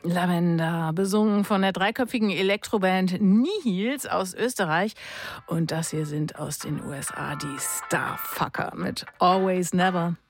Lavender, besungen von der dreiköpfigen Elektroband Nihils aus Österreich. Und das hier sind aus den USA die Starfucker mit Always Never.